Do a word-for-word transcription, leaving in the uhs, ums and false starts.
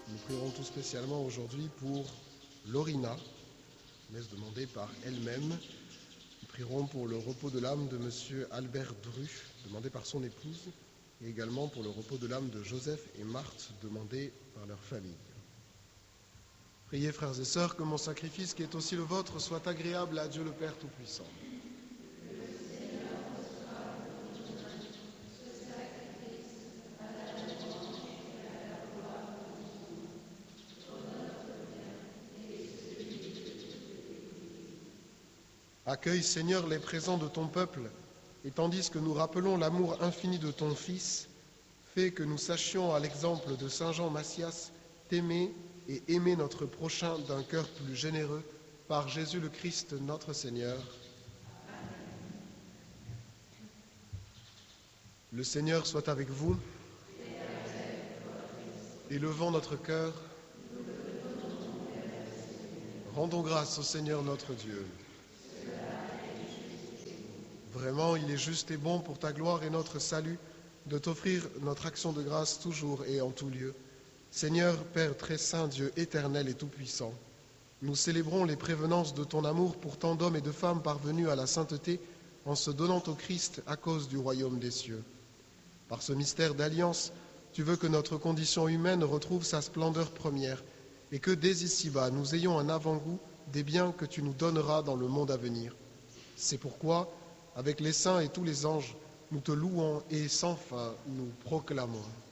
Nous prierons tout spécialement aujourd'hui pour Lorina, messe demandée par elle-même. Nous prierons pour le repos de l'âme de M. Albert Dru, demandé par son épouse, et également pour le repos de l'âme de Joseph et Marthe, demandé par leur famille. Priez, frères et sœurs, que mon sacrifice, qui est aussi le vôtre, soit agréable à Dieu le Père Tout-Puissant. Accueille, Seigneur, les présents de ton peuple, et tandis que nous rappelons l'amour infini de ton Fils, fais que nous sachions, à l'exemple de Saint Jean Massias, t'aimer et aimer notre prochain d'un cœur plus généreux, par Jésus le Christ, notre Seigneur. Amen. Le Seigneur soit avec vous. Élevons notre cœur. Rendons grâce au Seigneur notre Dieu. Vraiment, il est juste et bon pour ta gloire et notre salut de t'offrir notre action de grâce toujours et en tout lieu. Seigneur, Père très saint, Dieu éternel et tout-puissant, nous célébrons les prévenances de ton amour pour tant d'hommes et de femmes parvenus à la sainteté en se donnant au Christ à cause du royaume des cieux. Par ce mystère d'alliance, tu veux que notre condition humaine retrouve sa splendeur première et que dès ici-bas, nous ayons un avant-goût des biens que tu nous donneras dans le monde à venir. C'est pourquoi, avec les saints et tous les anges, nous te louons et sans fin nous proclamons.